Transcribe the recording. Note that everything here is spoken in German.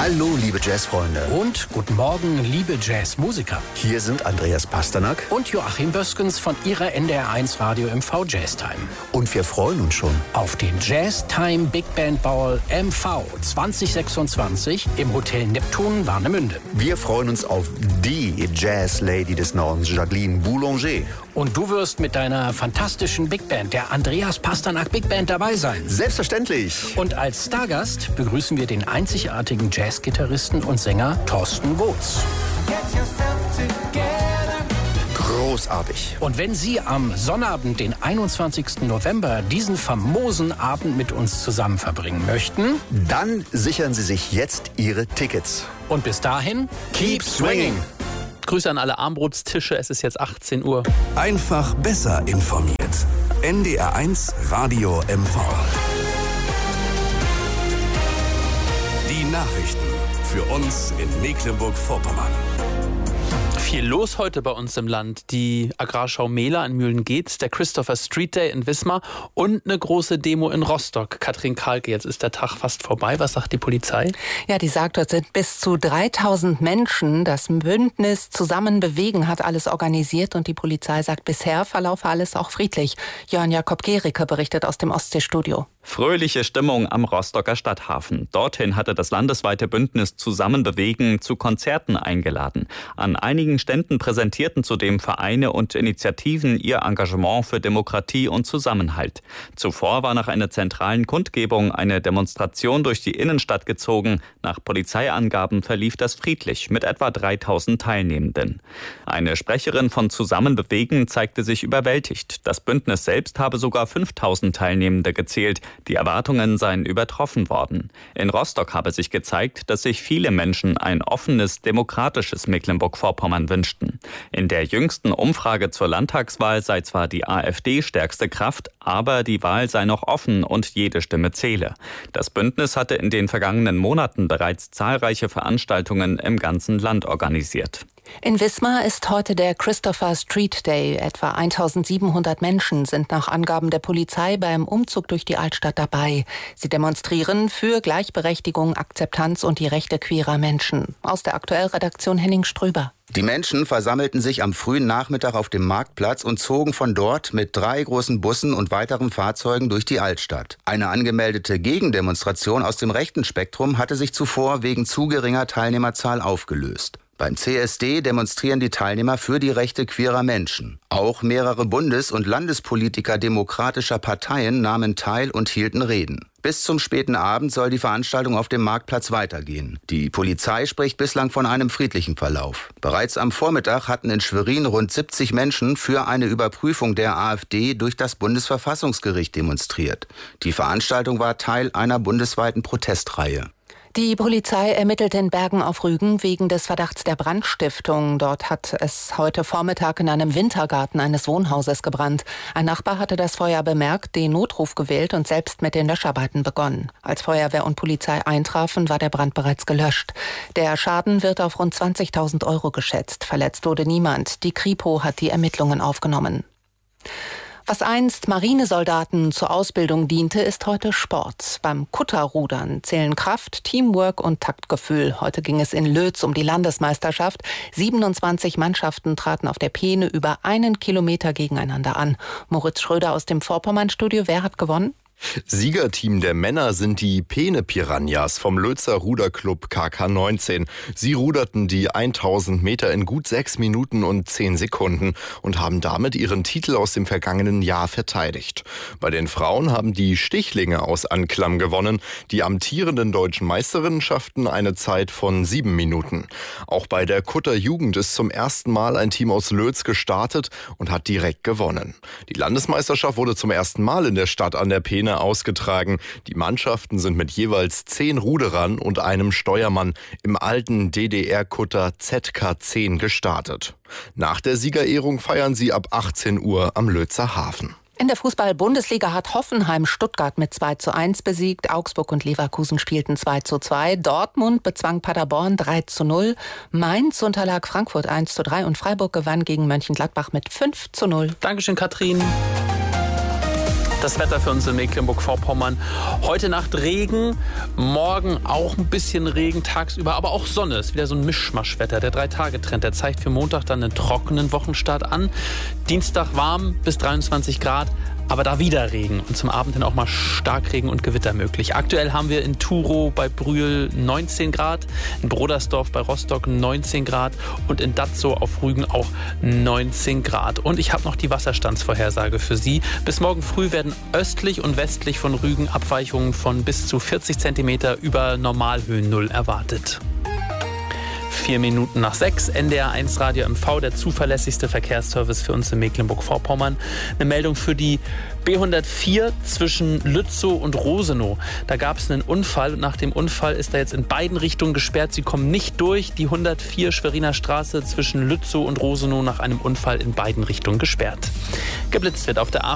Hallo, liebe Jazzfreunde. Und guten Morgen, liebe Jazzmusiker. Hier sind Andreas Pasternak und Joachim Böskens von Ihrer NDR1 Radio MV Jazztime. Und wir freuen uns schon auf den Jazztime Big Band Ball MV 2026 im Hotel Neptun Warnemünde. Wir freuen uns auf die Jazz-Lady des Nordens, Jacqueline Boulanger. Und du wirst mit deiner fantastischen Big Band, der Andreas Pasternak Big Band, dabei sein. Selbstverständlich. Und als Stargast begrüßen wir den einzigartigen Jazzgitarristen und Sänger Thorsten Gotz. Großartig. Und wenn Sie am Sonnabend, den 21. November, diesen famosen Abend mit uns zusammen verbringen möchten, dann sichern Sie sich jetzt Ihre Tickets. Und bis dahin, keep swinging! Grüße an alle Armbrutstische, es ist jetzt 18 Uhr. Einfach besser informiert. NDR1 Radio MV. Die Nachrichten für uns in Mecklenburg-Vorpommern. Viel los heute bei uns im Land. Die Agrarschau Mehler in Mühlen-Geetz, der Christopher Street Day in Wismar und eine große Demo in Rostock. Katrin Kahlke, jetzt ist der Tag fast vorbei. Was sagt die Polizei? Ja, die sagt, dort sind bis zu 3000 Menschen. Das Bündnis Zusammen bewegen hat alles organisiert und die Polizei sagt, bisher verlaufe alles auch friedlich. Jörn Jakob Gericke berichtet aus dem Ostseestudio. Fröhliche Stimmung am Rostocker Stadthafen. Dorthin hatte das landesweite Bündnis Zusammen bewegen zu Konzerten eingeladen. An einigen Ständen präsentierten zudem Vereine und Initiativen ihr Engagement für Demokratie und Zusammenhalt. Zuvor war nach einer zentralen Kundgebung eine Demonstration durch die Innenstadt gezogen. Nach Polizeiangaben verlief das friedlich mit etwa 3000 Teilnehmenden. Eine Sprecherin von Zusammen bewegen zeigte sich überwältigt. Das Bündnis selbst habe sogar 5000 Teilnehmende gezählt. Die Erwartungen seien übertroffen worden. In Rostock habe sich gezeigt, dass sich viele Menschen ein offenes, demokratisches Mecklenburg-Vorpommern wünschten. In der jüngsten Umfrage zur Landtagswahl sei zwar die AfD stärkste Kraft, aber die Wahl sei noch offen und jede Stimme zähle. Das Bündnis hatte in den vergangenen Monaten bereits zahlreiche Veranstaltungen im ganzen Land organisiert. In Wismar ist heute der Christopher Street Day. Etwa 1700 Menschen sind nach Angaben der Polizei beim Umzug durch die Altstadt dabei. Sie demonstrieren für Gleichberechtigung, Akzeptanz und die Rechte queerer Menschen. Aus der Aktuellredaktion Henning Ströber. Die Menschen versammelten sich am frühen Nachmittag auf dem Marktplatz und zogen von dort mit 3 großen Bussen und weiteren Fahrzeugen durch die Altstadt. Eine angemeldete Gegendemonstration aus dem rechten Spektrum hatte sich zuvor wegen zu geringer Teilnehmerzahl aufgelöst. Beim CSD demonstrieren die Teilnehmer für die Rechte queerer Menschen. Auch mehrere Bundes- und Landespolitiker demokratischer Parteien nahmen teil und hielten Reden. Bis zum späten Abend soll die Veranstaltung auf dem Marktplatz weitergehen. Die Polizei spricht bislang von einem friedlichen Verlauf. Bereits am Vormittag hatten in Schwerin rund 70 Menschen für eine Überprüfung der AfD durch das Bundesverfassungsgericht demonstriert. Die Veranstaltung war Teil einer bundesweiten Protestreihe. Die Polizei ermittelt in Bergen auf Rügen wegen des Verdachts der Brandstiftung. Dort hat es heute Vormittag in einem Wintergarten eines Wohnhauses gebrannt. Ein Nachbar hatte das Feuer bemerkt, den Notruf gewählt und selbst mit den Löscharbeiten begonnen. Als Feuerwehr und Polizei eintrafen, war der Brand bereits gelöscht. Der Schaden wird auf rund 20.000 € geschätzt. Verletzt wurde niemand. Die Kripo hat die Ermittlungen aufgenommen. Was einst Marinesoldaten zur Ausbildung diente, ist heute Sport. Beim Kutterrudern zählen Kraft, Teamwork und Taktgefühl. Heute ging es in Lötz um die Landesmeisterschaft. 27 Mannschaften traten auf der Peene über 1 Kilometer gegeneinander an. Moritz Schröder aus dem Vorpommern-Studio. Wer hat gewonnen? Siegerteam der Männer sind die Peene Piranhas vom Lötzer Ruderclub KK19. Sie ruderten die 1000 Meter in gut 6 Minuten und 10 Sekunden und haben damit ihren Titel aus dem vergangenen Jahr verteidigt. Bei den Frauen haben die Stichlinge aus Anklam gewonnen. Die amtierenden deutschen Meisterinnen schafften eine Zeit von 7 Minuten. Auch bei der Kutterjugend ist zum ersten Mal ein Team aus Lötz gestartet und hat direkt gewonnen. Die Landesmeisterschaft wurde zum ersten Mal in der Stadt an der Peene ausgetragen. Die Mannschaften sind mit jeweils 10 Ruderern und einem Steuermann im alten DDR-Kutter ZK10 gestartet. Nach der Siegerehrung feiern sie ab 18 Uhr am Lötzer Hafen. In der Fußball-Bundesliga hat Hoffenheim Stuttgart mit 2:1 besiegt. Augsburg und Leverkusen spielten 2:2. Dortmund bezwang Paderborn 3:0. Mainz unterlag Frankfurt 1:3 und Freiburg gewann gegen Mönchengladbach mit 5:0. Dankeschön, Katrin. Das Wetter für uns in Mecklenburg-Vorpommern. Heute Nacht Regen, morgen auch ein bisschen Regen, tagsüber aber auch Sonne. Ist wieder so ein Mischmaschwetter. Der 3-Tage-Trend, der zeigt für Montag dann einen trockenen Wochenstart an. Dienstag warm bis 23 Grad. Aber da wieder Regen und zum Abend hin auch mal Starkregen und Gewitter möglich. Aktuell haben wir in Turow bei Brühl 19 Grad, in Brodersdorf bei Rostock 19 Grad und in Datzow auf Rügen auch 19 Grad. Und ich habe noch die Wasserstandsvorhersage für Sie. Bis morgen früh werden östlich und westlich von Rügen Abweichungen von bis zu 40 cm über Normalhöhen 0 erwartet. 4 Minuten nach 6, NDR 1 Radio MV, der zuverlässigste Verkehrsservice für uns in Mecklenburg-Vorpommern. Eine Meldung für die B104 zwischen Lützow und Rosenow. Da gab es einen Unfall und nach dem Unfall ist er jetzt in beiden Richtungen gesperrt. Sie kommen nicht durch. Die 104 Schweriner Straße zwischen Lützow und Rosenow nach einem Unfall in beiden Richtungen gesperrt. Geblitzt wird auf der A